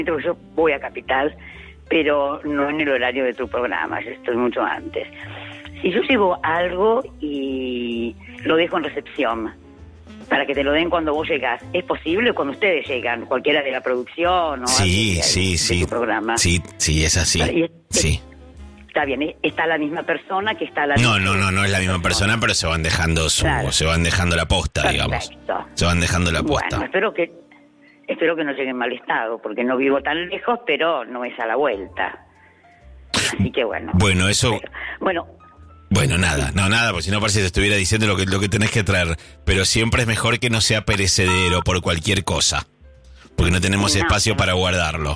yo voy a Capital, pero no en el horario de tu programa, yo estoy mucho antes. Si yo llevo algo y lo dejo en recepción para que te lo den cuando vos llegás, ¿es posible cuando ustedes llegan, cualquiera de la producción o Sí, de tu programa? Sí, es así. Sí. Está bien, está la misma persona que está la No es la misma persona, pero se van dejando se van dejando la posta, digamos. Perfecto. Se van dejando la posta. Bueno, espero que no llegue en mal estado, porque no vivo tan lejos, pero no es a la vuelta. Así que bueno. Bueno, eso... Bueno, nada, porque si no parece que te estuviera diciendo lo que tenés que traer. Pero siempre es mejor que no sea perecedero por cualquier cosa. Porque no tenemos espacio para guardarlo.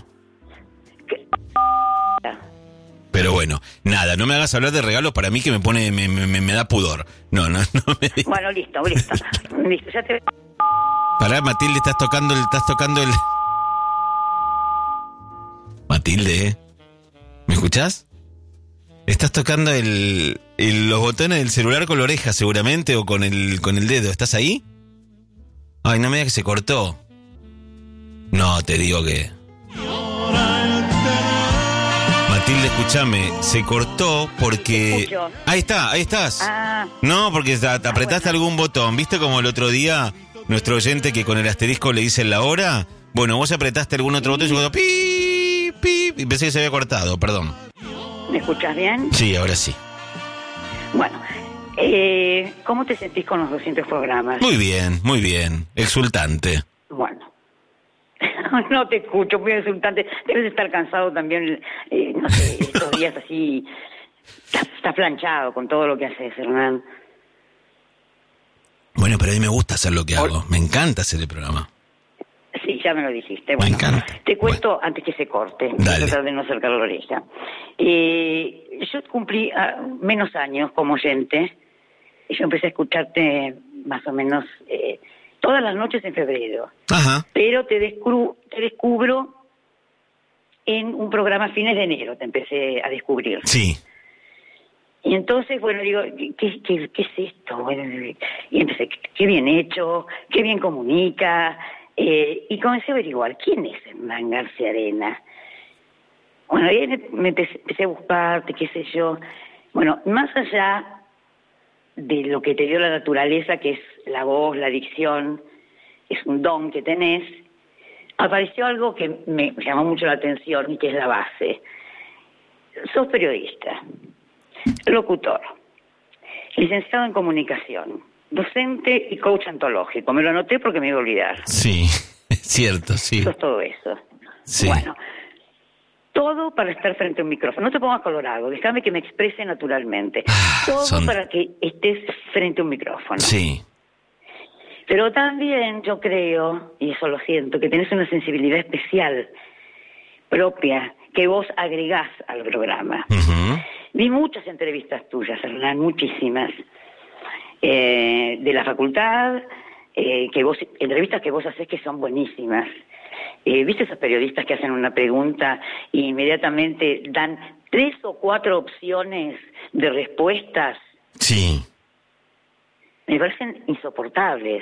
Pero bueno, nada, no me hagas hablar de regalos para mí que me pone, me da pudor. No me digas. Bueno, listo, ya te... Pará, Matilde, estás tocando el... Matilde, ¿me escuchás? Estás tocando los botones del celular con la oreja seguramente o con el dedo. ¿Estás ahí? Ay, no me digas que se cortó. No, te digo que... Matilde, escúchame, se cortó porque... Ahí estás. No, porque te apretaste algún botón. ¿Viste como el otro día nuestro oyente que con el asterisco le dice la hora? Bueno, vos apretaste algún otro botón y yo pi, y pensé que se había cortado, perdón. ¿Me escuchás bien? Sí, ahora sí. Bueno, ¿cómo te sentís con los 200 programas? Muy bien, exultante. Bueno, no te escucho, muy exultante. Debes estar cansado también, no sé, estos días así. Estás planchado con todo lo que haces, Hernán. Bueno, pero a mí me gusta hacer lo que hago. Me encanta hacer el programa. Sí, ya me lo dijiste. Bueno, te cuento antes que se corte. Dale. Tratar de no acercar la oreja. Yo cumplí menos años como oyente. Y yo empecé a escucharte más o menos todas las noches en febrero. Ajá. Pero te descubro en un programa a fines de enero. Te empecé a descubrir. Sí. Y entonces, bueno, digo, ¿qué es esto? Bueno, y empecé, qué bien hecho, qué bien comunica. Y comencé a averiguar, ¿quién es Hernán García Arena? Bueno, ahí me empecé a buscarte, qué sé yo. Bueno, más allá de lo que te dio la naturaleza, que es la voz, la dicción, es un don que tenés, apareció algo que me llamó mucho la atención y que es la base. Sos periodista, locutor, licenciado en comunicación, docente y coach ontológico. Me lo anoté porque me iba a olvidar. Sí, es cierto, sí. Eso es todo eso. Sí. Bueno, todo para estar frente a un micrófono. No te pongas colorado, déjame que me exprese naturalmente. Todo para que estés frente a un micrófono. Sí. Pero también yo creo, y eso lo siento, que tenés una sensibilidad especial, propia, que vos agregás al programa. Uh-huh. Vi muchas entrevistas tuyas, Hernán, muchísimas. De la facultad, entrevistas que vos hacés que son buenísimas. ¿Viste esos periodistas que hacen una pregunta e inmediatamente dan 3 o 4 opciones de respuestas? Sí. Me parecen insoportables.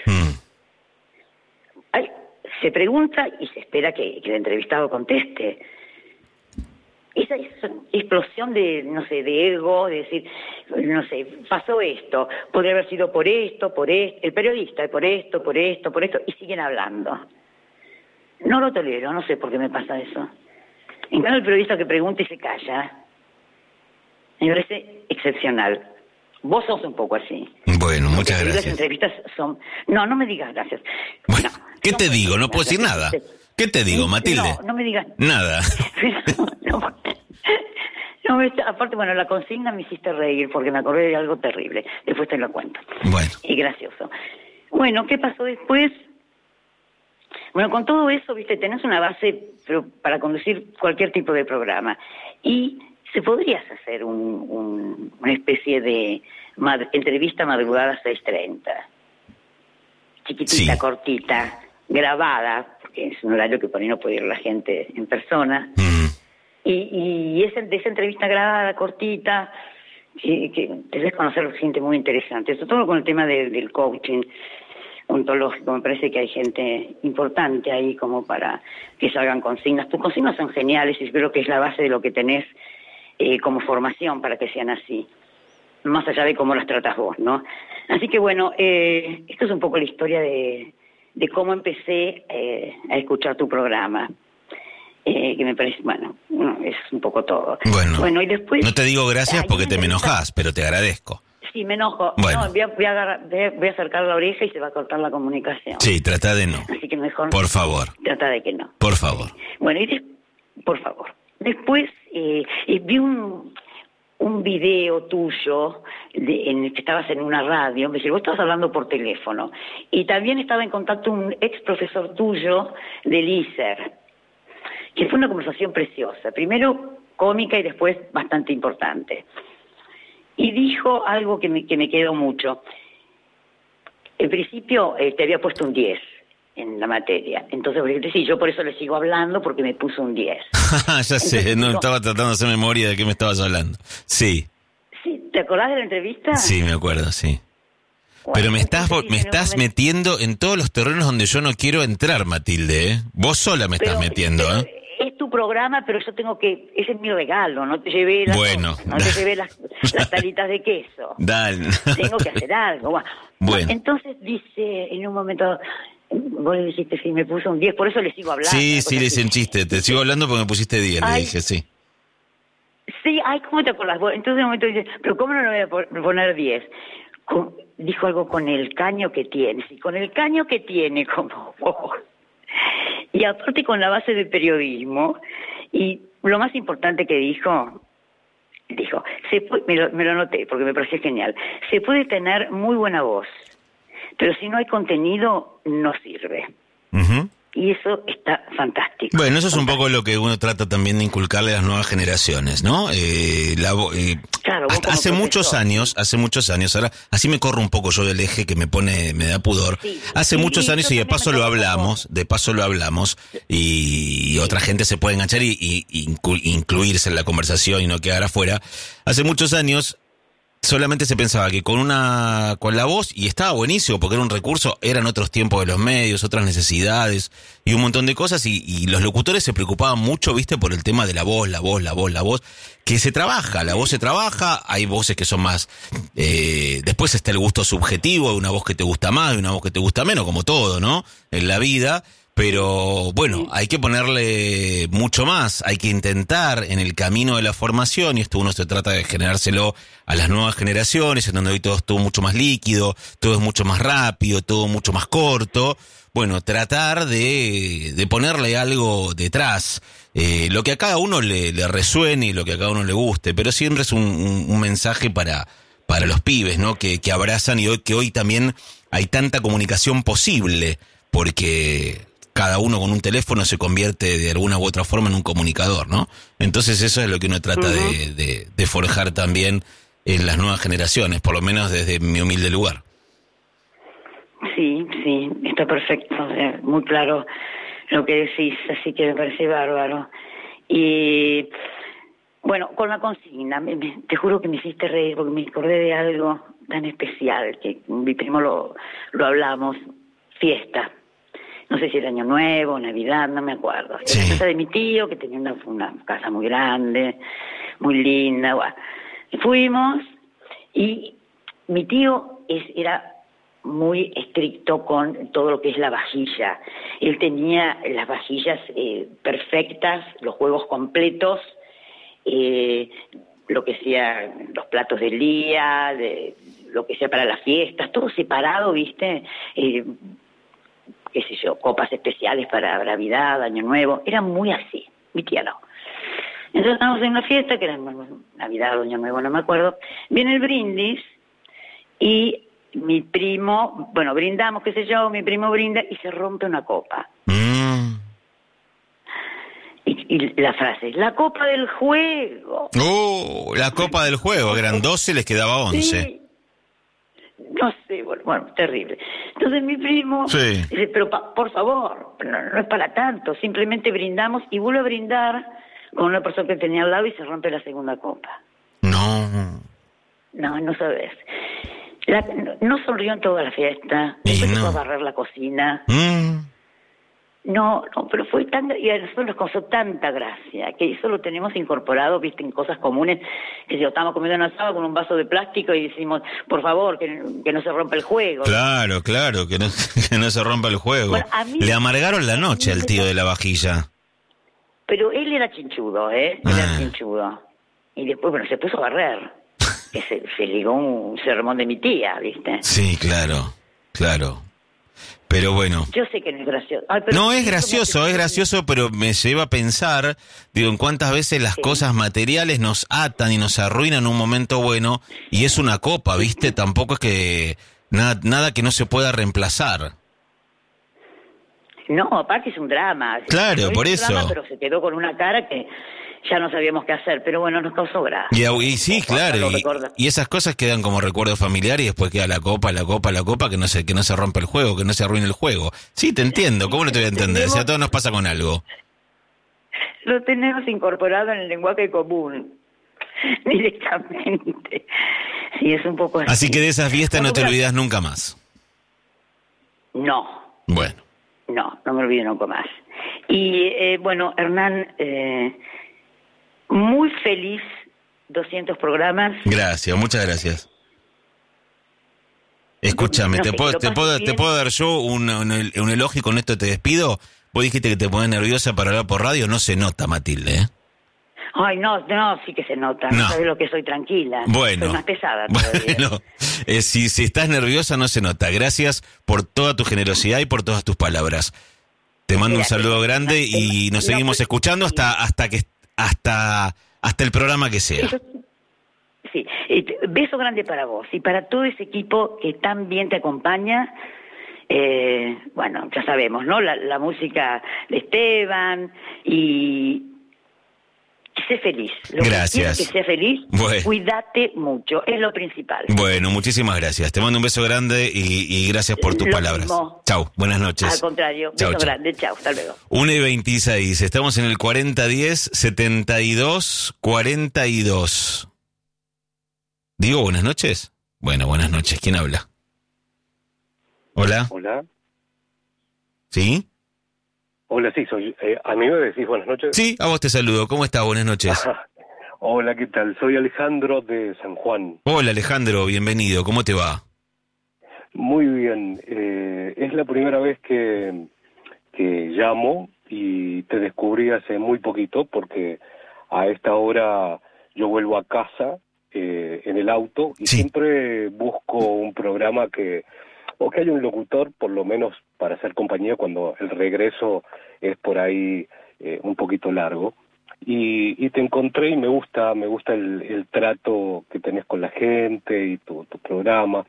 Se pregunta y se espera que el entrevistado conteste. Esa explosión de ego, de decir, pasó esto, podría haber sido por esto, el periodista, por esto, y siguen hablando. No lo tolero, no sé por qué me pasa eso. En cambio, el periodista que pregunta y se calla, me parece excepcional. Vos sos un poco así. Bueno, muchas gracias. Las entrevistas son... No me digas gracias. Bueno, ¿qué te digo? No puedo decir nada. ¿Qué te digo, Matilde? No me digas nada. Aparte, bueno, la consigna me hiciste reír porque me acordé de algo terrible. Después te lo cuento. Bueno. Y gracioso. Bueno, ¿qué pasó después? Bueno, con todo eso, viste, tenés una base para conducir cualquier tipo de programa. Y se podrías hacer una especie de entrevista madrugada 6:30. Chiquitita, sí. Cortita, grabada, porque es un horario que por ahí no puede ir la gente en persona. Y de esa entrevista grabada, cortita, que debes conocer gente muy interesante, sobre todo con el tema del coaching. ontológico. Me parece que hay gente importante ahí como para que salgan consignas. Tus consignas son geniales y yo creo que es la base de lo que tenés como formación para que sean así, más allá de cómo las tratas vos, ¿no? Así que bueno, esto es un poco la historia de cómo empecé a escuchar tu programa. Que me parece, bueno, es un poco todo. Bueno, y después... No te digo gracias porque te me enojás, pero te agradezco. Sí, me enojo. Bueno. No, voy a acercar la oreja y se va a cortar la comunicación. Sí, trata de no. Así que mejor... Por favor. Trata de que no. Por favor. Bueno, por favor. Después vi un video tuyo en el que estabas en una radio. Me dice, vos estabas hablando por teléfono. Y también estaba en contacto un ex profesor tuyo del ISER, que fue una conversación preciosa. Primero cómica y después bastante importante. Y dijo algo que me quedó mucho. En principio te había puesto un 10 en la materia. Entonces, sí, yo por eso le sigo hablando, porque me puso un 10. Ya sé, no estaba tratando de hacer memoria de qué me estabas hablando. Sí. Sí, ¿te acordás de la entrevista? Sí, me acuerdo, sí. Bueno, pero me estás metiendo en todos los terrenos donde yo no quiero entrar, Matilde, ¿eh? Vos sola me estás metiendo, ¿eh? Es tu programa, pero yo tengo que... Ese es mi regalo, no te llevé te llevé las talitas de queso. Dale. Tengo que hacer algo. Bueno. Entonces dice, en un momento... Vos le dijiste, sí, me puso un 10, por eso le sigo hablando. Sí, le hice un chiste. Te sigo hablando porque me pusiste 10, le dije, sí. Sí, ¿cómo te acordás? Entonces en un momento dice, pero ¿cómo no le voy a poner 10? Dijo algo con el caño que tienes. Y con el caño que tiene, como vos. Y aparte con la base de periodismo. Y lo más importante que dijo, me lo anoté porque me pareció genial. Se puede tener muy buena voz, pero si no hay contenido, no sirve. Uh-huh. Y eso está fantástico. Bueno, eso es un poco lo que uno trata también de inculcarle a las nuevas generaciones, ¿no? Claro, hace muchos años, ahora, así me corro un poco yo del eje que me da pudor. Sí, hace muchos años, y de paso lo hablamos, y otra gente se puede enganchar y incluirse en la conversación y no quedar afuera. Hace muchos años solamente se pensaba que con la voz, y estaba buenísimo porque era un recurso, eran otros tiempos de los medios, otras necesidades y un montón de cosas, y los locutores se preocupaban mucho, viste, por el tema de la voz, que se trabaja, la voz se trabaja, hay voces que son más, después está el gusto subjetivo, de una voz que te gusta más, de una voz que te gusta menos, como todo, ¿no? En la vida. Pero bueno, hay que ponerle mucho más, hay que intentar en el camino de la formación, y esto uno se trata de generárselo a las nuevas generaciones, en donde hoy todo es mucho más líquido, todo es mucho más rápido, todo mucho más corto. Bueno, tratar de ponerle algo detrás, lo que a cada uno le resuene y lo que a cada uno le guste, pero siempre es un mensaje para los pibes, ¿no? Que abrazan, y que hoy también hay tanta comunicación posible, porque cada uno con un teléfono se convierte de alguna u otra forma en un comunicador, ¿no? Entonces eso es lo que uno trata de forjar también en las nuevas generaciones, por lo menos desde mi humilde lugar. Sí, está perfecto, muy claro lo que decís, así que me parece bárbaro. Y bueno, con la consigna, te juro que me hiciste reír porque me acordé de algo tan especial, que mi primo lo hablamos, fiesta. No sé si era Año Nuevo, Navidad, no me acuerdo. Sí. La casa de mi tío, que tenía una casa muy grande, muy linda. Bueno. Fuimos y mi tío era muy estricto con todo lo que es la vajilla. Él tenía las vajillas perfectas, los juegos completos, lo que sea los platos del día, lo que sea para las fiestas, todo separado, ¿viste? Qué sé yo, copas especiales para Navidad, Año Nuevo, era muy así, mi tía no. Entonces estábamos en una fiesta, que era Navidad o Año Nuevo, no me acuerdo, viene el brindis, y mi primo, bueno, brindamos, qué sé yo, mi primo brinda, y se rompe una copa. Y la frase, la copa del juego. La copa del juego, eran 12, les quedaba 11. Sí. No sé, bueno, terrible. Entonces mi primo dice, pero por favor, no es para tanto, simplemente brindamos, y vuelve a brindar con una persona que tenía al lado y se rompe la segunda copa. No sabes. No sonrió en toda la fiesta. Después se fue a barrer la cocina. No, pero fue tan... Y a nosotros nos causó tanta gracia que eso lo tenemos incorporado, viste, en cosas comunes. Que si estamos comiendo una asado con un vaso de plástico y decimos, por favor, que no se rompa el juego. Claro, que no se rompa el juego. Bueno, le amargaron la noche al tío de la vajilla. Pero él era chinchudo, Era chinchudo. Y después, bueno, se puso a barrer. Que se ligó un sermón de mi tía, ¿viste? Sí, claro. Pero bueno. Yo sé que no es gracioso. No, es gracioso, pero me lleva a pensar, digo, en cuántas veces las cosas materiales nos atan y nos arruinan un momento bueno, y es una copa, ¿viste? Tampoco es que nada que no se pueda reemplazar. No, aparte es un drama. Claro, por eso. Drama, pero se quedó con una cara que ya no sabíamos qué hacer, pero bueno, nos causó gracia. Y sí, claro, y esas cosas quedan como recuerdo familiar y después queda la copa, que no se rompa el juego, que no se arruine el juego. Sí, te entiendo, ¿cómo no te voy a entender? Si a todos nos pasa con algo. Lo tenemos incorporado en el lenguaje común, directamente. Sí, es un poco así. Así que de esas fiestas no te olvidas nunca más. No. Bueno. No me olvido nunca más. Y bueno, Hernán... muy feliz, 200 programas. Gracias, muchas gracias. Escúchame, ¿te puedo dar yo un elogio y con esto te despido? Vos dijiste que te pones nerviosa para hablar por radio, no se nota, Matilde, ¿eh? Ay, no, sí que se nota, no sabes lo que soy, tranquila. Bueno. Soy más pesada todavía. Bueno, si estás nerviosa no se nota. Gracias por toda tu generosidad y por todas tus palabras. Te mando un saludo grande y nos seguimos escuchando hasta el programa que sea. Sí, beso grande para vos y para todo ese equipo que tan bien te acompaña. Bueno, ya sabemos, ¿no? La música de Esteban y sé feliz. Gracias. Que sea feliz, bueno. Cuídate mucho, es lo principal. Bueno, muchísimas gracias. Te mando un beso grande y gracias por tus palabras. Chau, buenas noches. Al contrario, beso grande, chau, hasta luego. 1:26, estamos en el 4010-7242. ¿Digo buenas noches? Bueno, buenas noches. ¿Quién habla? Hola. Hola. ¿Sí? Hola, sí, soy... ¿A mí me decís buenas noches? Sí, a vos te saludo. ¿Cómo estás? Buenas noches. Hola, ¿qué tal? Soy Alejandro de San Juan. Hola, Alejandro, bienvenido. ¿Cómo te va? Muy bien. Es la primera vez que llamo y te descubrí hace muy poquito porque a esta hora yo vuelvo a casa en el auto y siempre busco un programa o que haya un locutor, por lo menos para hacer compañía cuando el regreso es por ahí un poquito largo. Y te encontré y me gusta el trato que tenés con la gente y tu programa.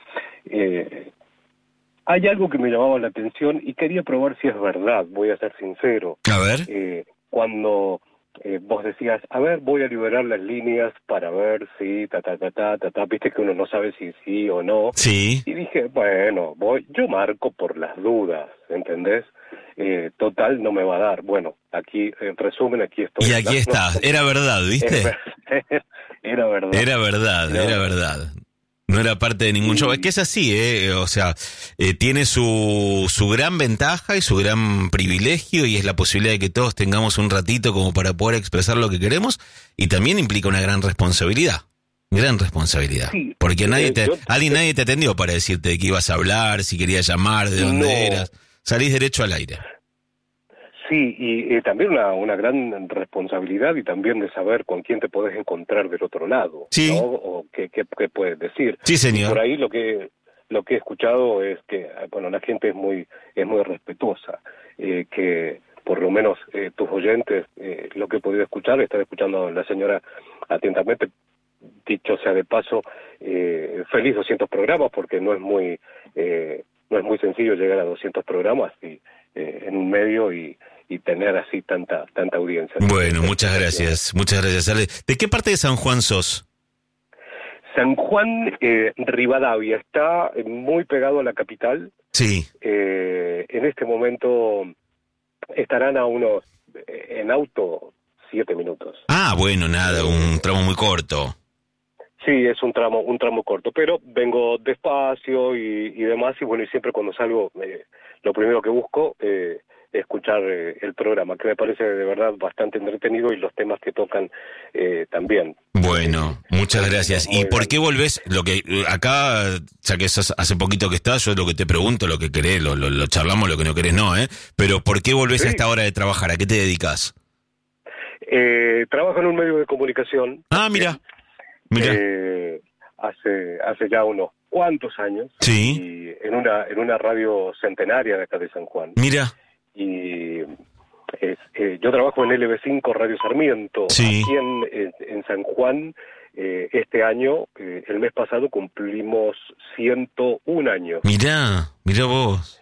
Hay algo que me llamaba la atención y quería probar si es verdad, voy a ser sincero. A ver. Cuando vos decías, a ver, voy a liberar las líneas para ver si viste que uno no sabe si sí o no. Sí. Y dije, bueno, yo marco por las dudas, ¿entendés? Total, no me va a dar. Bueno, aquí, en resumen, aquí estoy. Y aquí está, era verdad, ¿viste? Era verdad. Era verdad. No era parte de ningún show. Es que es así, o sea, tiene su gran ventaja y su gran privilegio y es la posibilidad de que todos tengamos un ratito como para poder expresar lo que queremos y también implica una gran responsabilidad. Sí, porque nadie te atendió para decirte de qué ibas a hablar, si querías llamar, de dónde eras. Salís derecho al aire. Sí, y también una gran responsabilidad y también de saber con quién te podés encontrar del otro lado, sí. ¿no? O qué puedes decir. Sí, señor. Y por ahí lo que he escuchado es que, bueno, la gente es muy respetuosa, que por lo menos tus oyentes, lo que he podido escuchar, estar escuchando a la señora atentamente, dicho sea de paso, feliz 200 programas porque no es muy sencillo llegar a 200 programas en un medio y tener así tanta audiencia. Bueno, muchas gracias, Ale. ¿De qué parte de San Juan sos? San Juan, Rivadavia, está muy pegado a la capital. Sí. En este momento estarán en auto 7 minutos. Ah, bueno, nada, un tramo muy corto. Sí, es un tramo corto, pero vengo despacio y demás, y bueno, y siempre cuando salgo, lo primero que busco es escuchar el programa, que me parece de verdad bastante entretenido, y los temas que tocan también. Bueno, muchas gracias. ¿Y por qué volvés? Lo que acá, ya que hace poquito que estás, yo lo que te pregunto, lo que querés, lo charlamos, lo que no querés no, pero ¿por qué volvés a esta hora de trabajar? ¿A qué te dedicas? Trabajo en un medio de comunicación. Ah, mira. Hace ya unos cuantos años. Sí. Y en una radio centenaria de acá de San Juan. Mira. Y yo trabajo en LB5 Radio Sarmiento. Sí. Aquí en San Juan, este año, el mes pasado, cumplimos 101 años. Mirá vos.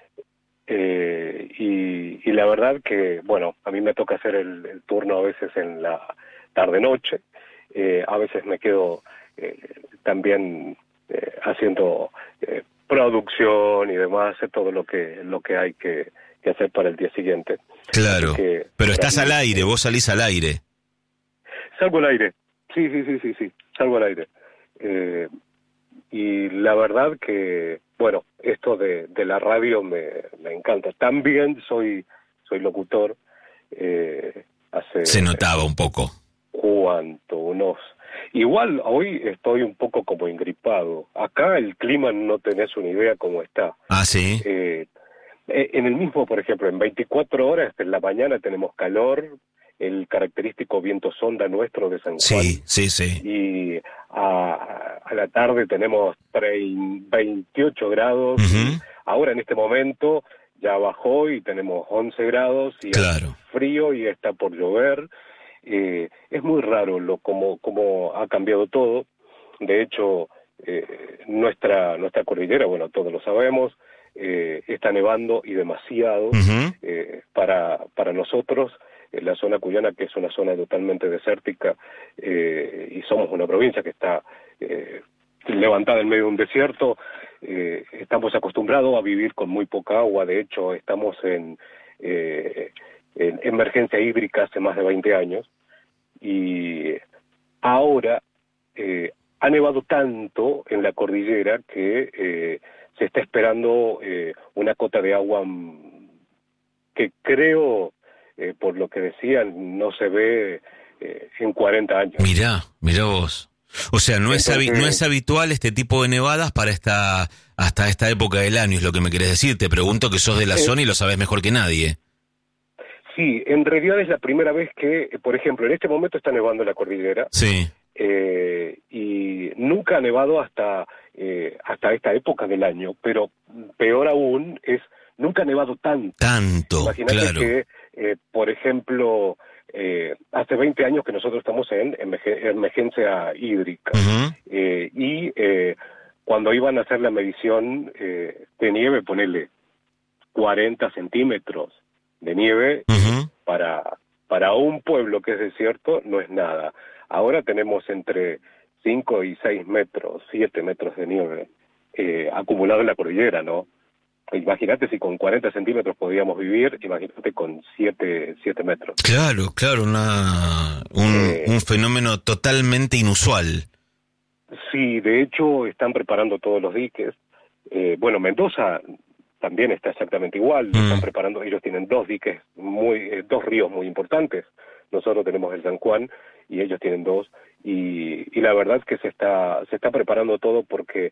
Y la verdad que, bueno, a mí me toca hacer el turno a veces en la tarde-noche. A veces me quedo también haciendo producción y demás, todo lo que hay que hacer para el día siguiente. Claro, pero estás al aire, vos salís al aire. Salgo al aire, sí, salgo al aire. Y la verdad que, bueno, esto de la radio me encanta. También soy locutor. Se notaba un poco. Igual hoy estoy un poco como engripado. Acá el clima no tenés una idea cómo está. Ah, sí. En el mismo, por ejemplo, en 24 horas en la mañana tenemos calor, el característico viento sonda nuestro de San Juan. Sí. Y a la tarde tenemos 28 grados. Uh-huh. Ahora en este momento ya bajó y tenemos 11 grados y claro. Es frío y está por llover. Es muy raro cómo ha cambiado todo. De hecho, nuestra cordillera, bueno, todos lo sabemos, está nevando y demasiado. Uh-huh. Para nosotros, la zona cuyana, que es una zona totalmente desértica, y somos una provincia que está levantada en medio de un desierto, estamos acostumbrados a vivir con muy poca agua. De hecho, estamos en emergencia hídrica hace más de 20 años, y ahora ha nevado tanto en la cordillera que se está esperando una cota de agua que creo, por lo que decían, no se ve en 40 años. Mirá vos. O sea, no es habitual este tipo de nevadas para hasta esta época del año, es lo que me querés decir. Te pregunto, que sos de la zona y lo sabés mejor que nadie. Sí, en realidad es la primera vez que, por ejemplo, en este momento está nevando en la cordillera. Sí. Y nunca ha nevado hasta esta época del año, pero peor aún nunca ha nevado tanto. Imagínate, claro, que, por ejemplo, hace 20 años que nosotros estamos en emergencia hídrica. Uh-huh. Y cuando iban a hacer la medición de nieve, ponele 40 centímetros de nieve, uh-huh, para un pueblo que es desierto no es nada. Ahora tenemos entre 5 y 6 metros, 7 metros de nieve acumulado en la cordillera, ¿no? Imagínate si con 40 centímetros podíamos vivir, imagínate con 7 metros. Claro, un fenómeno totalmente inusual. Sí, de hecho están preparando todos los diques. Bueno, Mendoza también está exactamente igual. Están preparando, ellos tienen 2 diques, 2 ríos muy importantes. Nosotros tenemos el San Juan y ellos tienen 2. Y la verdad es que se está preparando todo porque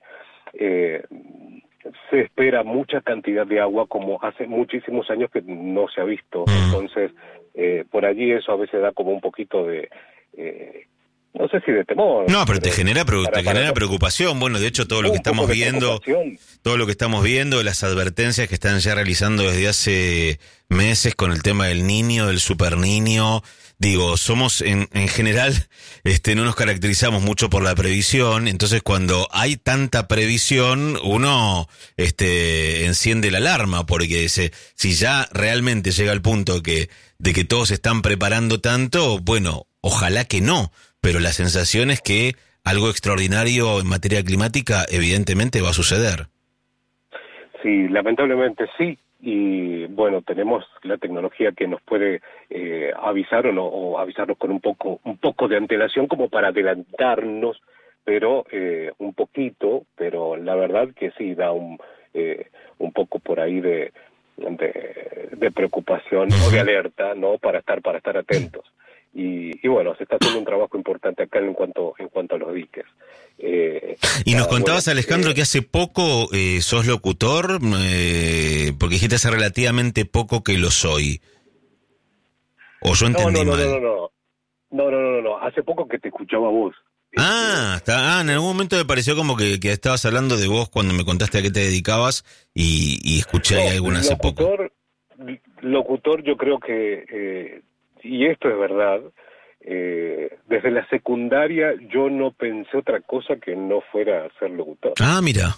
se espera mucha cantidad de agua, como hace muchísimos años que no se ha visto. Entonces, por allí eso a veces da como un poquito de... no sé si de temor. No, pero te genera preocupación. Bueno, de hecho, todo lo que estamos viendo, las advertencias que están ya realizando desde hace meses con el tema del Niño, del Super Niño. Digo, somos en general, no nos caracterizamos mucho por la previsión. Entonces, cuando hay tanta previsión, uno enciende la alarma, porque dice, si ya realmente llega al punto de que todos se están preparando tanto, bueno, ojalá que no. Pero la sensación es que algo extraordinario en materia climática evidentemente va a suceder. Sí, lamentablemente sí. Y bueno, tenemos la tecnología que nos puede avisar o avisarnos con un poco de antelación, como para adelantarnos, pero un poquito, pero la verdad que sí da un poco por ahí de preocupación o de alerta, ¿no? Para estar atentos. Y bueno, se está haciendo un trabajo importante acá en cuanto a los diques. Y nos contabas, Alejandro, que hace poco sos locutor, porque dijiste hace relativamente poco que lo soy. ¿O yo entendí mal? No, hace poco que te escuchaba vos. En algún momento me pareció como que estabas hablando de vos cuando me contaste a qué te dedicabas y escuché ahí alguna hace poco. Locutor, yo creo que, y esto es verdad, desde la secundaria yo no pensé otra cosa que no fuera ser locutor. Mira.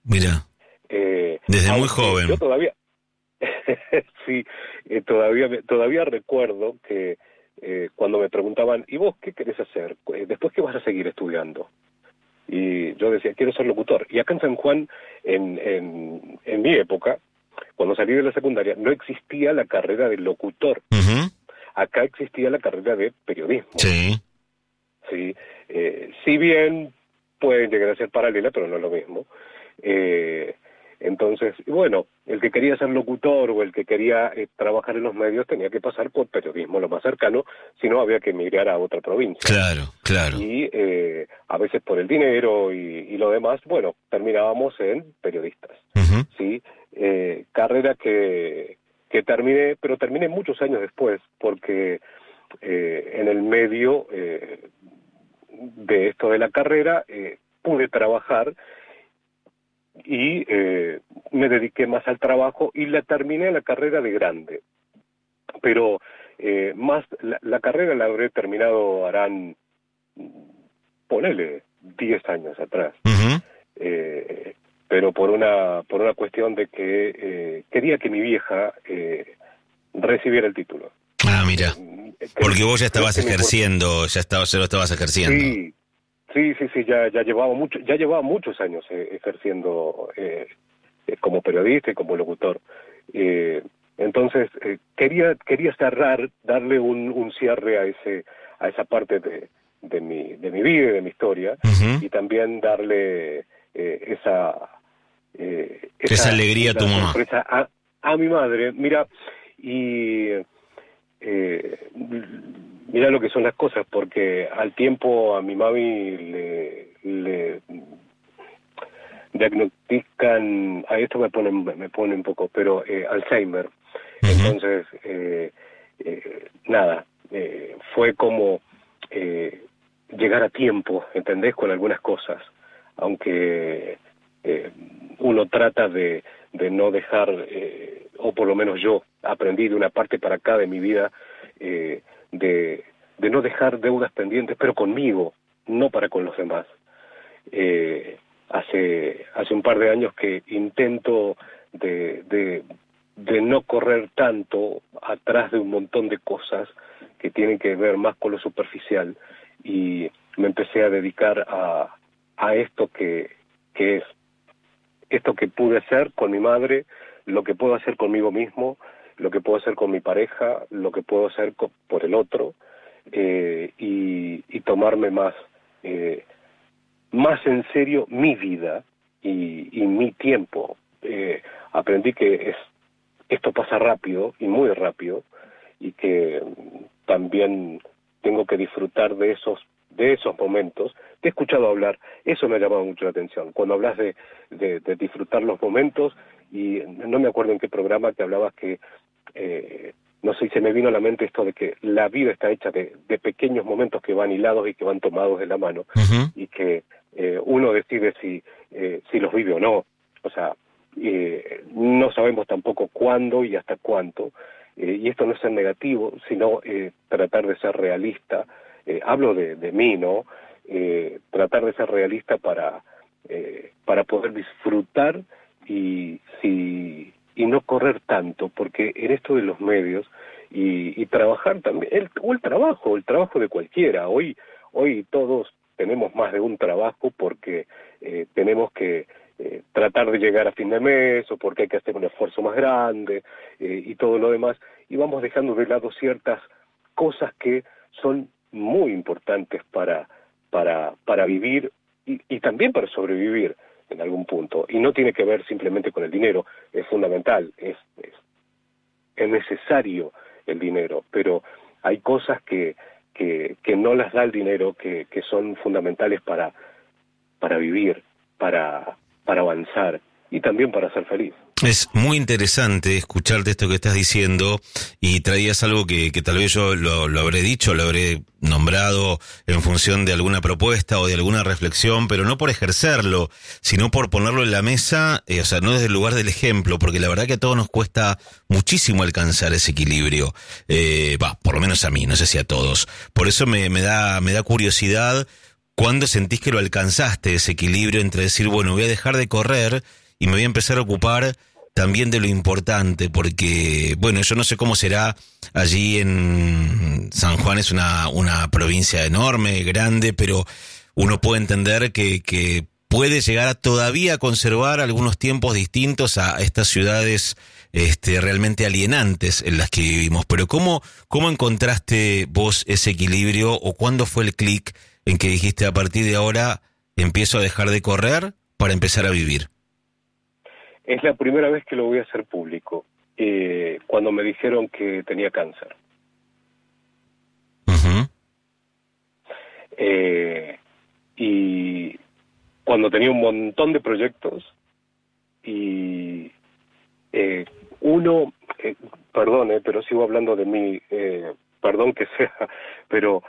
Desde muy joven. Yo todavía, sí, todavía recuerdo que cuando me preguntaban, ¿y vos qué querés hacer? ¿Después qué vas a seguir estudiando? Y yo decía, quiero ser locutor. Y acá en San Juan, en mi época, cuando salí de la secundaria, no existía la carrera de locutor. Uh-huh. Acá existía la carrera de periodismo. Sí. Sí. Si bien pueden llegar a ser paralela, pero no es lo mismo. Entonces, bueno, el que quería ser locutor o el que quería trabajar en los medios tenía que pasar por periodismo lo más cercano, si no había que emigrar a otra provincia. Claro. Y a veces por el dinero y lo demás, bueno, terminábamos en periodistas. Uh-huh. ¿Sí? Carrera que terminé, pero terminé muchos años después, porque en el medio de esto de la carrera pude trabajar y me dediqué más al trabajo y la terminé la carrera de grande. Pero más la carrera la habré terminado, harán, ponele, 10 años atrás. Uh-huh. Pero por una cuestión de que quería que mi vieja recibiera el título. Mira. Porque vos ya estabas ejerciendo, ya lo estabas ejerciendo. Sí, ya llevaba muchos años ejerciendo como periodista y como locutor. Entonces quería cerrar, darle un cierre a esa parte de mi vida y de mi historia. Uh-huh. Y también darle esa alegría a tu mamá, a mi madre. Mira, y mira lo que son las cosas, porque al tiempo a mi mami le diagnostican, a esto me pone un poco, pero Alzheimer. Uh-huh. Entonces fue como llegar a tiempo, ¿entendés? Con algunas cosas, aunque uno trata de no dejar, o por lo menos yo aprendí de una parte para acá de mi vida, de no dejar deudas pendientes, pero conmigo, no para con los demás. Hace un par de años que intento de no correr tanto atrás de un montón de cosas que tienen que ver más con lo superficial, y me empecé a dedicar a esto que es esto que pude hacer con mi madre, lo que puedo hacer conmigo mismo, lo que puedo hacer con mi pareja, lo que puedo hacer por el otro, y tomarme más en serio mi vida y mi tiempo. Aprendí que esto pasa rápido y muy rápido, y que también tengo que disfrutar de esos momentos. Te he escuchado hablar, eso me ha llamado mucho la atención, cuando hablas de disfrutar los momentos, y no me acuerdo en qué programa que hablabas que, no sé, se me vino a la mente esto de que la vida está hecha de pequeños momentos que van hilados y que van tomados de la mano. Uh-huh. Y que uno decide si los vive o no. O sea, no sabemos tampoco cuándo y hasta cuánto, y esto no es ser negativo, sino tratar de ser realista. Hablo de mí, ¿no? Tratar de ser realista para poder disfrutar y no correr tanto, porque en esto de los medios y trabajar también, el trabajo de cualquiera, hoy todos tenemos más de un trabajo porque tenemos que tratar de llegar a fin de mes, o porque hay que hacer un esfuerzo más grande, y todo lo demás, y vamos dejando de lado ciertas cosas que son muy importantes para vivir también para sobrevivir en algún punto. Y no tiene que ver simplemente con el dinero, es fundamental, es necesario el dinero, pero hay cosas que no las da el dinero, que son fundamentales para vivir, para avanzar y también para ser feliz. Es muy interesante escucharte esto que estás diciendo, y traías algo que tal vez yo lo habré dicho, lo habré nombrado en función de alguna propuesta o de alguna reflexión, pero no por ejercerlo, sino por ponerlo en la mesa, o sea, no desde el lugar del ejemplo, porque la verdad que a todos nos cuesta muchísimo alcanzar ese equilibrio, por lo menos a mí, no sé si a todos. Por eso me da curiosidad, ¿cuándo sentís que lo alcanzaste, ese equilibrio entre decir, bueno, voy a dejar de correr y me voy a empezar a ocupar también de lo importante? Porque, bueno, yo no sé cómo será allí en San Juan, es una provincia enorme, grande, pero uno puede entender que puede llegar a todavía conservar algunos tiempos distintos a estas ciudades realmente alienantes en las que vivimos. Pero ¿cómo encontraste vos ese equilibrio, o cuándo fue el clic en que dijiste, a partir de ahora empiezo a dejar de correr para empezar a vivir? Es la primera vez que lo voy a hacer público, cuando me dijeron que tenía cáncer. Uh-huh. Y cuando tenía un montón de proyectos, y perdón, pero sigo hablando de mí, perdón que sea, pero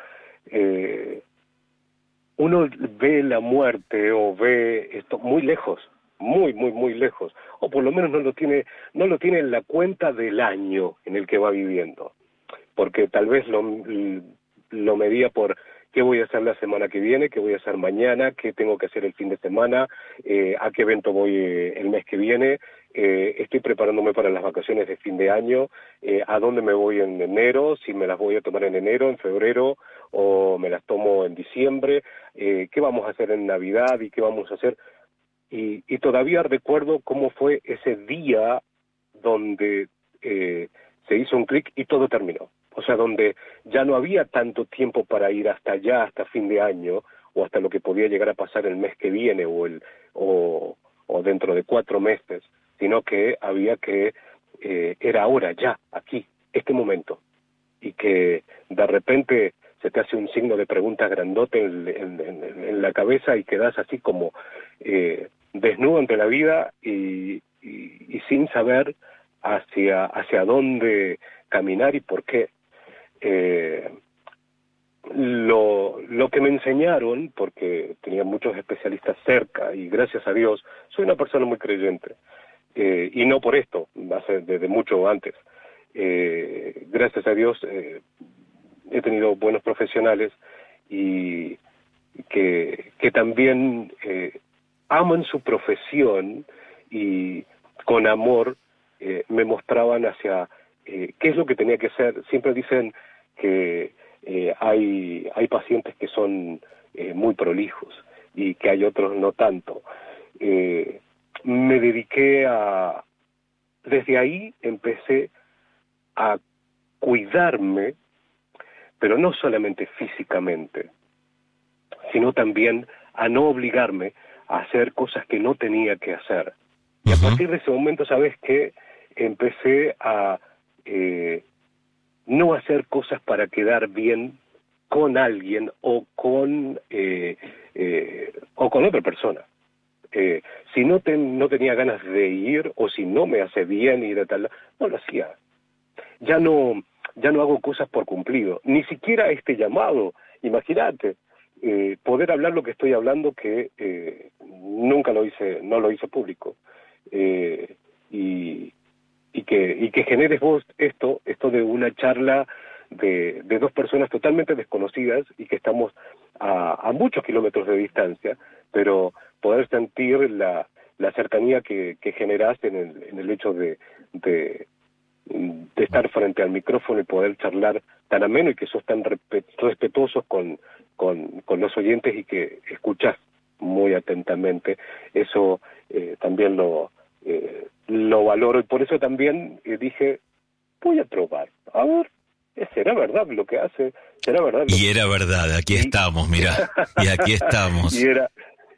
uno ve la muerte o ve esto muy lejos, muy, muy, muy lejos, o por lo menos no lo tiene en la cuenta del año en el que va viviendo, porque tal vez lo medía por qué voy a hacer la semana que viene, qué voy a hacer mañana, qué tengo que hacer el fin de semana, a qué evento voy el mes que viene, estoy preparándome para las vacaciones de fin de año, a dónde me voy en enero, si me las voy a tomar en enero, en febrero, o me las tomo en diciembre, qué vamos a hacer en Navidad y qué vamos a hacer. Y todavía recuerdo cómo fue ese día donde se hizo un clic y todo terminó. O sea, donde ya no había tanto tiempo para ir hasta allá, hasta fin de año, o hasta lo que podía llegar a pasar el mes que viene, o dentro de 4 meses, sino que había que, era ahora, ya, aquí, este momento. Y que de repente se te hace un signo de pregunta grandote en la cabeza y quedas así como desnudo ante la vida y sin saber hacia dónde caminar y por qué. Lo que me enseñaron, porque tenía muchos especialistas cerca y gracias a Dios, soy una persona muy creyente, y no por esto, desde mucho antes. Gracias a Dios he tenido buenos profesionales y que también aman su profesión y con amor me mostraban hacia qué es lo que tenía que hacer. Siempre dicen que hay pacientes que son muy prolijos y que hay otros no tanto. Me dediqué desde ahí empecé a cuidarme, pero no solamente físicamente, sino también a no obligarme a hacer cosas que no tenía que hacer. Y a partir de ese momento, ¿sabes qué? Empecé a no hacer cosas para quedar bien con alguien o con otra persona. Si no tenía ganas de ir, o si no me hace bien ir a tal, no lo hacía. Ya no hago cosas por cumplido, ni siquiera este llamado. Imagínate, poder hablar lo que estoy hablando, que no lo hice público, y que generes vos esto de una charla de 2 personas totalmente desconocidas y que estamos a muchos kilómetros de distancia, pero poder sentir la cercanía que generás en el hecho de estar frente al micrófono y poder charlar tan ameno, y que sos tan respetuosos con los oyentes y que escuchás muy atentamente. Eso también lo valoro, y por eso también dije, voy a probar, a ver, ¿será verdad lo que hace? ¿Será verdad? Y era verdad, aquí estamos, mirá, y aquí estamos.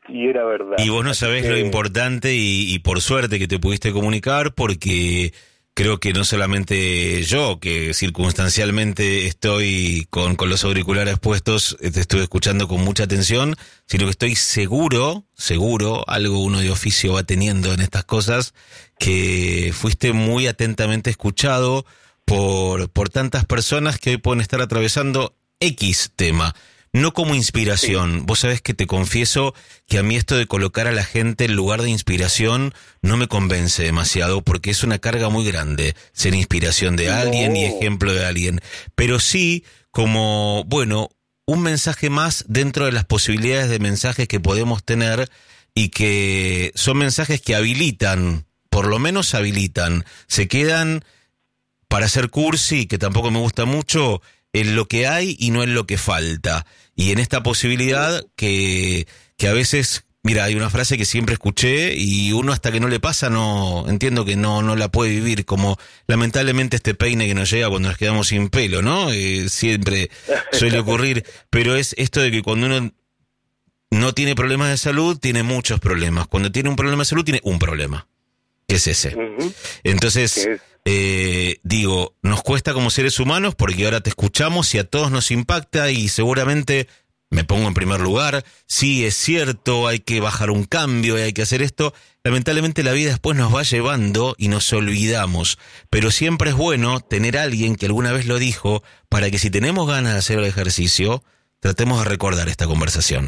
y era verdad. Y vos no sabés lo importante y por suerte que te pudiste comunicar, porque creo que no solamente yo, que circunstancialmente estoy con los auriculares puestos, te estuve escuchando con mucha atención, sino que estoy seguro, algo uno de oficio va teniendo en estas cosas, que fuiste muy atentamente escuchado por tantas personas que hoy pueden estar atravesando X tema. No como inspiración. Sí. Vos sabés que te confieso que a mí esto de colocar a la gente en lugar de inspiración no me convence demasiado, porque es una carga muy grande ser inspiración de alguien y ejemplo de alguien. Pero sí como, bueno, un mensaje más dentro de las posibilidades de mensajes que podemos tener, y que son mensajes que habilitan, por lo menos habilitan, se quedan para hacer cursi, que tampoco me gusta mucho, en lo que hay y no en lo que falta. Y en esta posibilidad que a veces, mira, hay una frase que siempre escuché y uno hasta que no le pasa no entiendo que no la puede vivir, como lamentablemente este peine que nos llega cuando nos quedamos sin pelo, ¿no? Siempre suele ocurrir, pero es esto de que cuando uno no tiene problemas de salud, tiene muchos problemas. Cuando tiene un problema de salud, tiene un problema, que es ese. Entonces, digo, nos cuesta como seres humanos, porque ahora te escuchamos y a todos nos impacta, y seguramente me pongo en primer lugar. Sí, es cierto, hay que bajar un cambio y hay que hacer esto. Lamentablemente la vida después nos va llevando y nos olvidamos, pero siempre es bueno tener a alguien que alguna vez lo dijo, para que si tenemos ganas de hacer el ejercicio, tratemos de recordar esta conversación.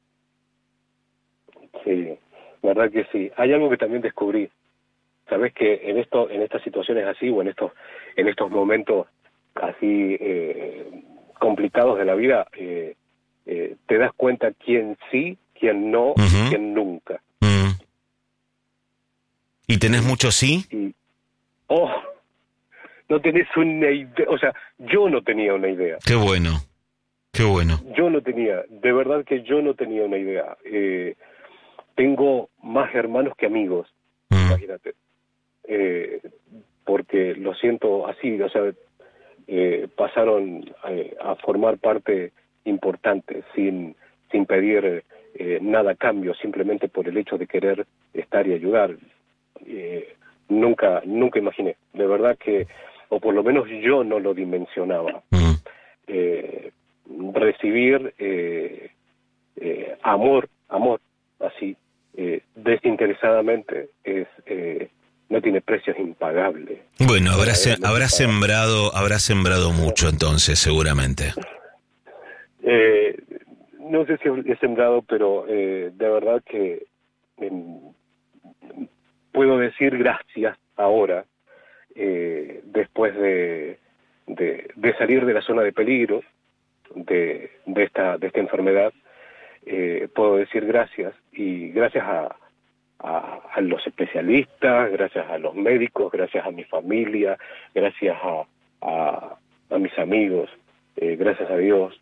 Sí, verdad que sí. Hay algo que también descubrí. Sabes que en estas situaciones así, o en estos momentos así complicados de la vida, te das cuenta quién sí, quién no, y quién nunca. ¿Y tenés mucho sí? No tenés una idea, o sea, yo no tenía una idea. Qué bueno. Yo no tenía, de verdad que yo no tenía una idea. Tengo más hermanos que amigos, imagínate. Porque lo siento así, o sea, pasaron a formar parte importante sin pedir nada a cambio, simplemente por el hecho de querer estar y ayudar. Nunca imaginé, de verdad que, o por lo menos yo no lo dimensionaba. Recibir amor así, desinteresadamente, no tiene precios impagables. Bueno, habrá sembrado mucho entonces, seguramente. No sé si he sembrado, pero de verdad que puedo decir gracias ahora, después de salir de la zona de peligro de esta enfermedad. Puedo decir gracias, y gracias a los especialistas, gracias a los médicos, gracias a mi familia, gracias a mis amigos, gracias a Dios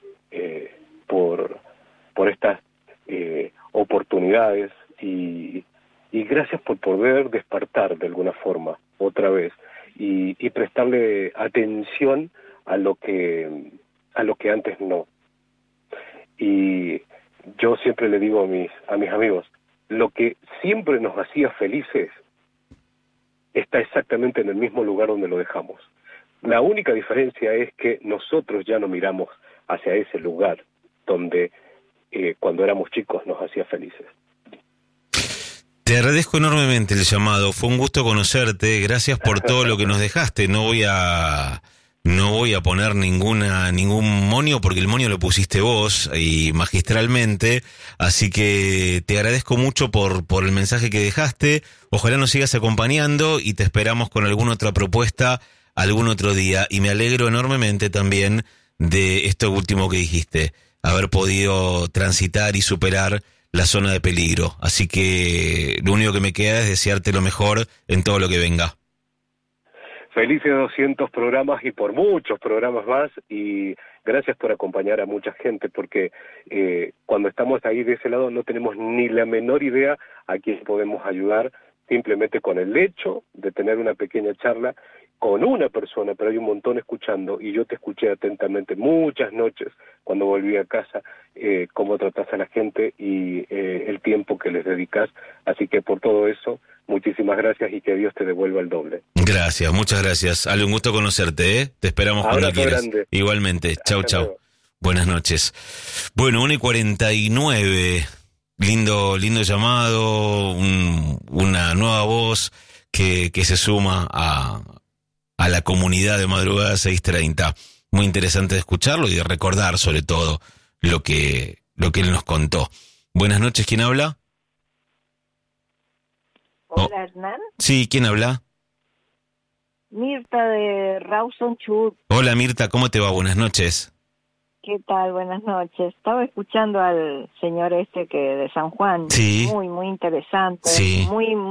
por estas oportunidades, y gracias por poder despertar de alguna forma otra vez y prestarle atención a lo que antes no. Y yo siempre le digo a mis amigos, lo que siempre nos hacía felices está exactamente en el mismo lugar donde lo dejamos. La única diferencia es que nosotros ya no miramos hacia ese lugar donde cuando éramos chicos nos hacía felices. Te agradezco enormemente el llamado, fue un gusto conocerte, gracias por todo lo que nos dejaste. No voy a poner ningún monio, porque el monio lo pusiste vos y magistralmente, así que te agradezco mucho por el mensaje que dejaste. Ojalá nos sigas acompañando y te esperamos con alguna otra propuesta algún otro día, y me alegro enormemente también de esto último que dijiste, haber podido transitar y superar la zona de peligro, así que lo único que me queda es desearte lo mejor en todo lo que venga. Felices 200 programas y por muchos programas más, y gracias por acompañar a mucha gente, porque cuando estamos ahí de ese lado no tenemos ni la menor idea a quién podemos ayudar, simplemente con el hecho de tener una pequeña charla con una persona, pero hay un montón escuchando, y yo te escuché atentamente muchas noches cuando volví a casa, cómo tratás a la gente y el tiempo que les dedicas. Así que por todo eso, muchísimas gracias y que Dios te devuelva el doble. Gracias, muchas gracias. Ale, un gusto conocerte, ¿eh? Te esperamos cuando quieras. Grande. Igualmente, chau, chau. Buenas noches. Bueno, 1:49, lindo llamado, una nueva voz que se suma a la comunidad de Madrugada 630. Muy interesante de escucharlo y de recordar sobre todo lo que él nos contó. Buenas noches, ¿quién habla? Hola, Hernán. Sí, ¿quién habla? Mirta de Rawson Chubut. Hola Mirta, ¿cómo te va? Buenas noches. ¿Qué tal? Buenas noches. Estaba escuchando al señor que de San Juan. Sí. Muy interesante. Sí.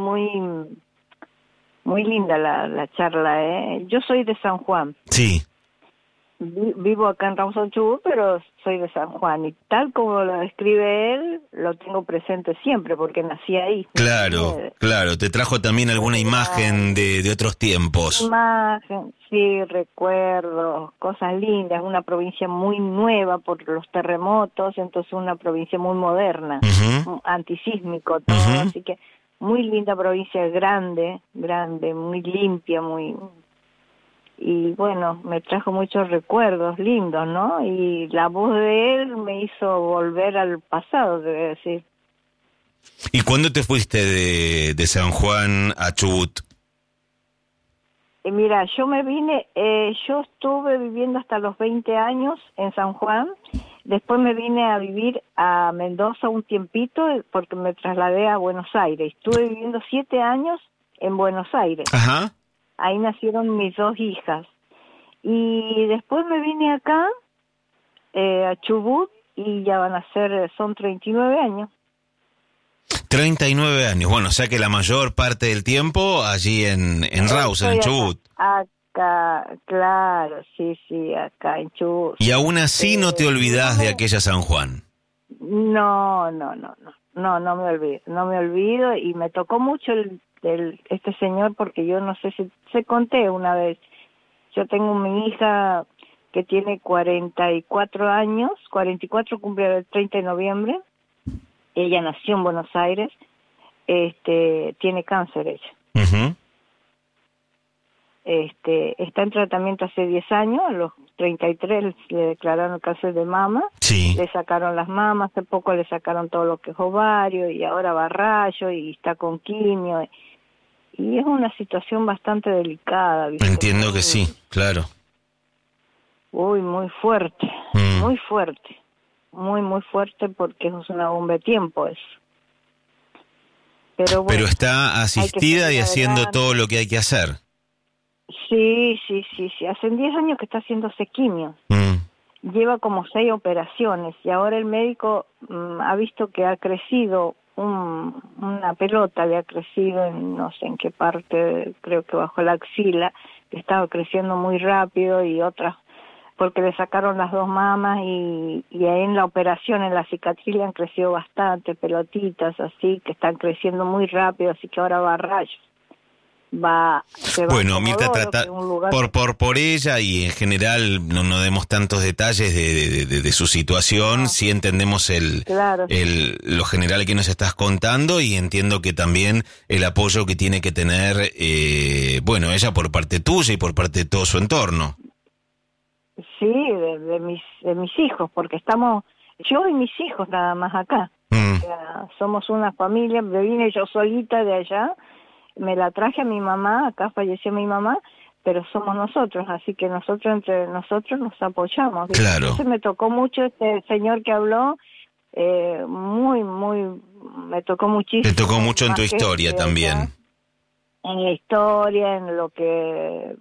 Muy linda la charla, ¿eh? Yo soy de San Juan. Sí. Vivo acá en Rawson Chubut, pero soy de San Juan. Y tal como lo describe él, lo tengo presente siempre, porque nací ahí. Claro. Te trajo también alguna imagen de otros tiempos. Imagen, sí, recuerdos, cosas lindas. Una provincia muy nueva por los terremotos, entonces una provincia muy moderna, antisísmico todo, así que muy linda provincia, grande, muy limpia, y bueno, me trajo muchos recuerdos lindos, ¿no? Y la voz de él me hizo volver al pasado, debo decir. ¿Y cuándo te fuiste de San Juan a Chubut? Mira, yo me vine, yo estuve viviendo hasta los 20 años en San Juan, después me vine a vivir a Mendoza un tiempito porque me trasladé a Buenos Aires. Estuve viviendo 7 años en Buenos Aires. Ajá. Ahí nacieron mis 2 hijas. Y después me vine acá, a Chubut, y ya son 39 años. 39 años, bueno, o sea que la mayor parte del tiempo allí en Rawson, en Chubut. Acá, claro, sí, acá en Chubut. Y aún así no te olvidás de aquella San Juan. No me olvido, y me tocó mucho este señor, porque yo no sé si se conté una vez. Yo tengo mi hija que tiene 44 años, 44 cumple el 30 de noviembre. Ella nació en Buenos Aires, tiene cáncer ella. Uh-huh. Está en tratamiento hace 10 años, a los 33 le declararon cáncer de mama. Sí. Le sacaron las mamas, hace poco le sacaron todo lo que es ovario, y ahora va a rayo, y está con quimio. Y es una situación bastante delicada, ¿viste? Entiendo que sí, claro. Uy, muy fuerte, muy fuerte. Muy fuerte, porque es una bomba de tiempo eso. Pero está asistida y haciendo adelante. todo lo que hay que hacer. Sí. Hace 10 años que está haciéndose quimio. Lleva como 6 operaciones, y ahora el médico ha visto que ha crecido una pelota, le ha crecido en no sé en qué parte, creo que bajo la axila, que estaba creciendo muy rápido, y otras porque le sacaron las 2 mamas, y ahí en la operación, en la cicatriz, le han crecido bastante pelotitas así, que están creciendo muy rápido, así que ahora va a rayos. Bueno, Mirta, trata por ella, y en general no demos tantos detalles de su situación. Sí entendemos lo general que nos estás contando, y entiendo que también el apoyo que tiene que tener, ella por parte tuya y por parte de todo su entorno. Sí, de mis hijos, porque estamos yo y mis hijos nada más acá. O sea, somos una familia. Me vine yo solita de allá, me la traje a mi mamá, acá falleció mi mamá, pero somos nosotros, así que entre nosotros nos apoyamos. Claro. Entonces me tocó mucho este señor que habló, me tocó muchísimo. Te tocó mucho en tu historia también. Allá, en la historia, en lo que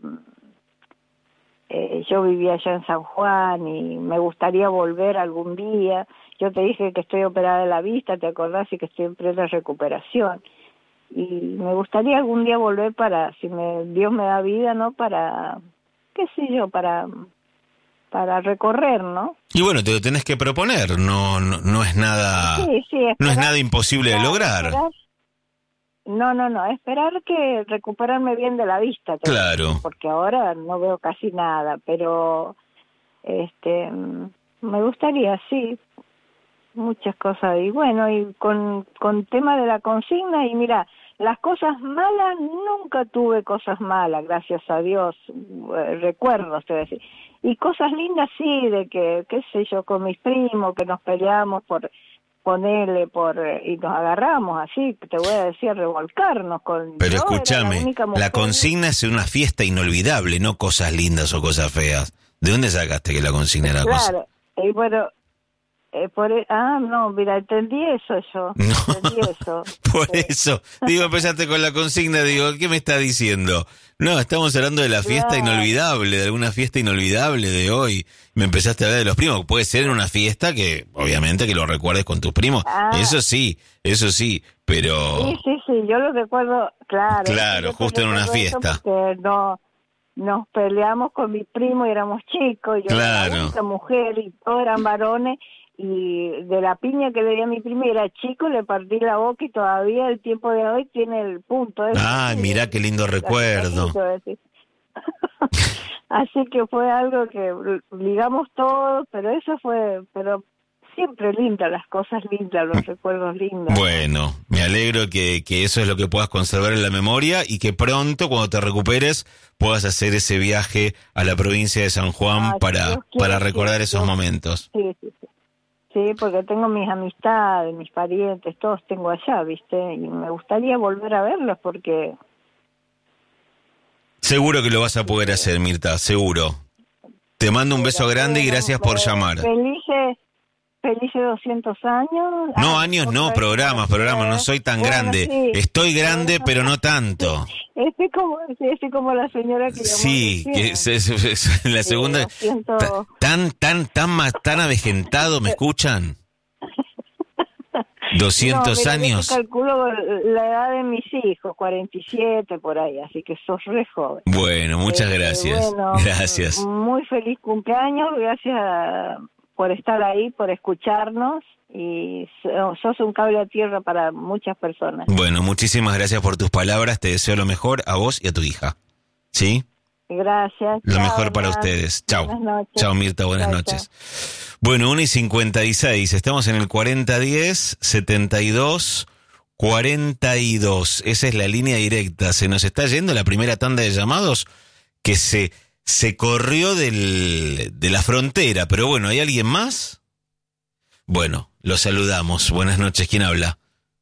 yo vivía allá en San Juan, y me gustaría volver algún día. Yo te dije que estoy operada de la vista, ¿te acordás? Y que estoy en plena recuperación. Y me gustaría algún día volver si Dios me da vida, ¿no? Para, qué sé yo, para recorrer, ¿no? Y bueno, te lo tenés que proponer, no es nada, sí, no es nada imposible de lograr. esperar que recuperarme bien de la vista. Claro. Porque ahora no veo casi nada, pero me gustaría, sí, muchas cosas. Y bueno, y con tema de la consigna, y mira, las cosas malas, nunca tuve cosas malas, gracias a Dios, recuerdos, te voy a decir. Y cosas lindas sí, de que, qué sé yo, con mis primos, que nos peleamos por ponerle y nos agarramos así, te voy a decir, revolcarnos con... Pero escúchame, la consigna es una fiesta inolvidable, no cosas lindas o cosas feas. ¿De dónde sacaste que la consigna era cosa? Claro, y bueno... no, mira, entendí eso yo. No, entendí eso. Por eso. Digo, empezaste con la consigna, digo, ¿qué me está diciendo? No, estamos hablando de la fiesta inolvidable, de alguna fiesta inolvidable de hoy. Me empezaste a hablar de los primos. Puede ser una fiesta que, obviamente, que lo recuerdes con tus primos. Eso sí, pero... Sí, yo lo recuerdo, claro. Claro, justo en una fiesta. Porque nos peleamos con mi primo y éramos chicos. Yo era la única mujer y todos eran varones. Y de la piña que le di a mi prima, era chico, le partí la boca y todavía el tiempo de hoy tiene el punto. Mirá qué lindo recuerdo. Así que fue algo que ligamos todos, pero siempre lindas, las cosas lindas, los recuerdos lindos. Bueno, me alegro que eso es lo que puedas conservar en la memoria y que pronto, cuando te recuperes, puedas hacer ese viaje a la provincia de San Juan para recordar esos momentos. Sí, porque tengo mis amistades, mis parientes, todos tengo allá, ¿viste? Y me gustaría volver a verlos porque... Seguro que lo vas a poder hacer, Mirta, seguro. Te mando un beso grande y gracias por llamar. Felices 200 años. No, años no, programas, no soy tan grande. Sí. Estoy grande, pero no tanto. Como la señora que llamó. Sí, que es la segunda. Tan avejentado, ¿me escuchan? 200 años. Yo calculo la edad de mis hijos, 47 por ahí, así que sos re joven. Bueno, muchas gracias. Gracias. Muy feliz cumpleaños, gracias por estar ahí, por escucharnos, y sos un cable a tierra para muchas personas. Bueno, muchísimas gracias por tus palabras, te deseo lo mejor a vos y a tu hija. ¿Sí? Gracias. Lo mejor para ustedes. Chao. Buenas noches. Chao, Mirta, buenas noches. Chao. Bueno, 1:56, estamos en el 4010-72-42. Esa es la línea directa. Se nos está yendo la primera tanda de llamados que se corrió de la frontera, pero bueno, ¿hay alguien más? Bueno, lo saludamos. Buenas noches, ¿quién habla?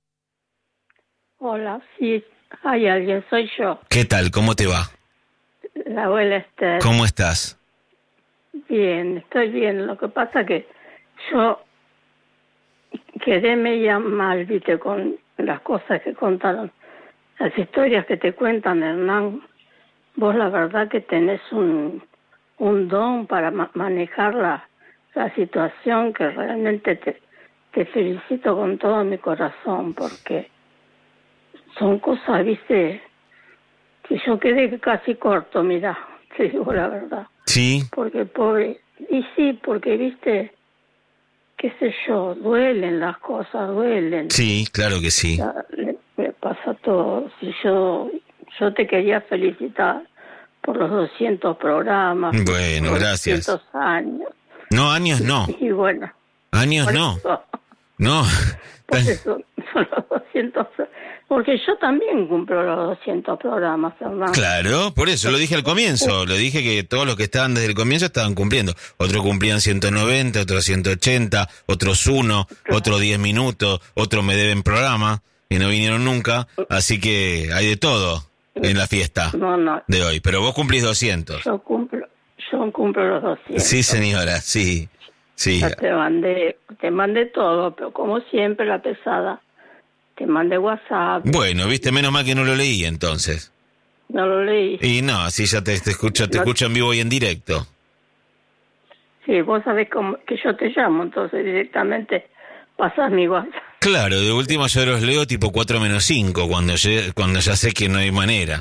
Hola, sí, hay alguien, soy yo. ¿Qué tal? ¿Cómo te va? La abuela Esther. ¿Cómo estás? Bien, estoy bien. Lo que pasa que yo quedé media mal, viste, con las cosas que contaron, las historias que te cuentan, Hernán. Vos la verdad que tenés un don para manejar la situación, que realmente te felicito con todo mi corazón, porque son cosas, viste, que yo quedé casi corto, mira, te digo la verdad. Sí. Porque porque viste, qué sé yo, duelen las cosas, duelen. Sí, claro que sí. Me pasa todo. Si yo te quería felicitar por los 200 programas. Bueno, por gracias. 200 años. No, años no. Y bueno. Años no. Eso, no. Por eso son los 200. Porque yo también cumplo los 200 programas, hermano. Claro, por eso lo dije al comienzo. Lo dije que todos los que estaban desde el comienzo estaban cumpliendo. Otros cumplían 190, otros 180, otros 1, otros 10 minutos, otros me deben programa y no vinieron nunca. Así que hay de todo en la fiesta de hoy. Pero vos cumplís 200. Yo cumplo los 200. Sí, señora, sí. Ya te mandé todo, pero como siempre la pesada. Te mandé WhatsApp. Bueno, viste, menos mal que no lo leí entonces. No lo leí. Y no, así ya te escucho en vivo y en directo. Sí, vos sabés que yo te llamo, entonces directamente pasás mi WhatsApp. Claro, de última yo los leo tipo 4-5, cuando ya sé que no hay manera.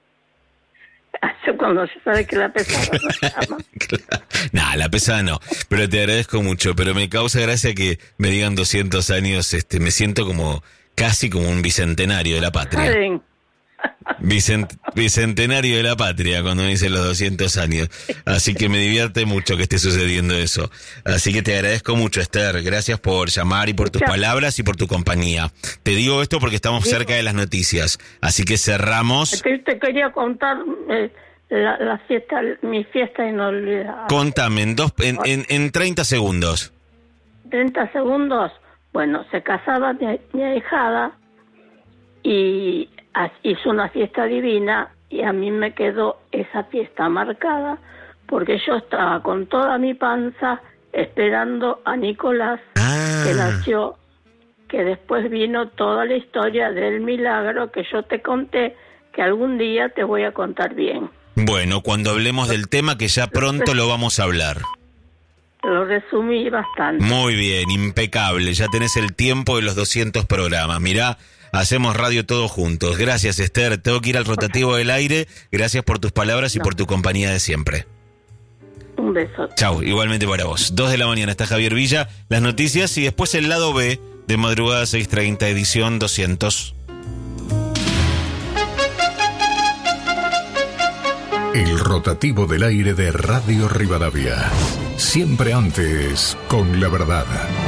Cuando ya sabes que la pesada no llama. Claro. No, la pesada no, pero te agradezco mucho, pero me causa gracia que me digan 200 años, me siento como casi como un bicentenario de la patria. Bicentenario de la patria, cuando me dicen los 200 años. Así que me divierte mucho que esté sucediendo eso. Así que te agradezco mucho, Esther. Gracias por llamar y por tus palabras y por tu compañía. Te digo esto porque estamos cerca de las noticias. Así que cerramos. Te quería contar la fiesta, mi fiesta inolvidable. Contame, en 30 segundos. 30 segundos. Bueno, se casaba mi ahijada y hizo una fiesta divina, y a mí me quedó esa fiesta marcada porque yo estaba con toda mi panza esperando a Nicolás, que nació, que después vino toda la historia del milagro que yo te conté, que algún día te voy a contar bien. Bueno, cuando hablemos del tema, que ya pronto lo vamos a hablar. Lo resumí bastante. Muy bien, impecable. Ya tenés el tiempo de los 200 programas. Mirá, hacemos radio todos juntos. Gracias, Esther. Tengo que ir al rotativo del aire. Gracias por tus palabras y por tu compañía de siempre. Un beso. Chau, igualmente para vos. 2 de la mañana está Javier Villa, las noticias y después el lado B de Madrugada 6:30, edición 200. El rotativo del aire de Radio Rivadavia. Siempre antes, con la verdad.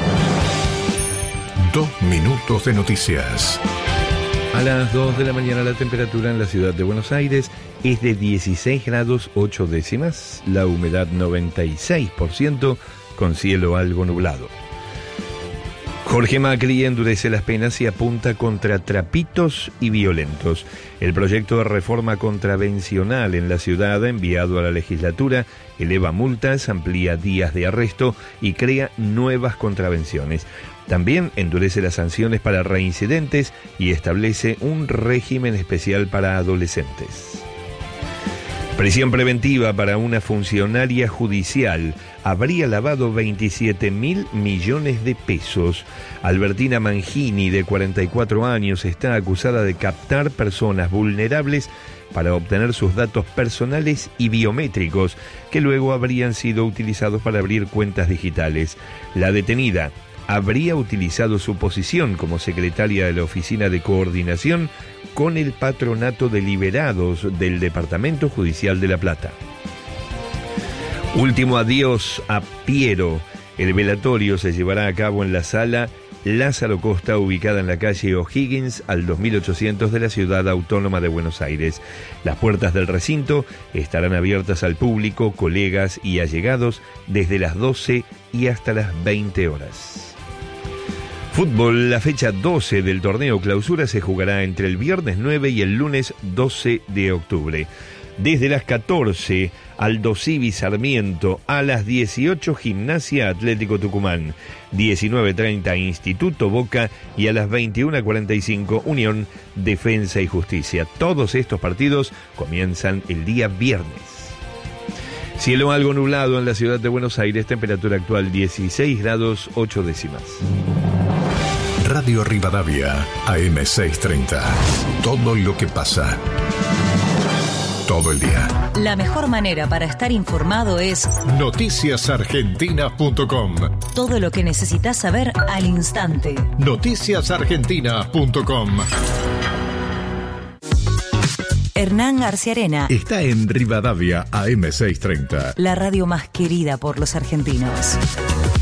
2 minutos de noticias. A las 2 de la mañana la temperatura en la ciudad de Buenos Aires es de 16 grados 8 décimas, la humedad 96%, con cielo algo nublado. Jorge Macri endurece las penas y apunta contra trapitos y violentos. El proyecto de reforma contravencional en la ciudad, enviado a la legislatura, eleva multas, amplía días de arresto y crea nuevas contravenciones. También endurece las sanciones para reincidentes y establece un régimen especial para adolescentes. Prisión preventiva para una funcionaria judicial. Habría lavado 27.000 millones de pesos. Albertina Mangini, de 44 años, está acusada de captar personas vulnerables para obtener sus datos personales y biométricos, que luego habrían sido utilizados para abrir cuentas digitales. La detenida habría utilizado su posición como secretaria de la Oficina de Coordinación con el Patronato de Liberados del Departamento Judicial de La Plata. Último adiós a Piero. El velatorio se llevará a cabo en la sala Lázaro Costa, ubicada en la calle O'Higgins al 2800 de la Ciudad Autónoma de Buenos Aires. Las puertas del recinto estarán abiertas al público, colegas y allegados desde las 12 y hasta las 20 horas. Fútbol, la fecha 12 del torneo Clausura se jugará entre el viernes 9 y el lunes 12 de octubre. Desde las 14, Aldo Civi Sarmiento, a las 18, Gimnasia Atlético Tucumán, 19:30, Instituto Boca y a las 21:45, Unión Defensa y Justicia. Todos estos partidos comienzan el día viernes. Cielo algo nublado en la ciudad de Buenos Aires, temperatura actual 16 grados 8 décimas. Radio Rivadavia, AM630. Todo lo que pasa. Todo el día. La mejor manera para estar informado es noticiasargentina.com. Todo lo que necesitas saber al instante. Noticiasargentina.com. Hernán Garciarena está en Rivadavia, AM630. La radio más querida por los argentinos.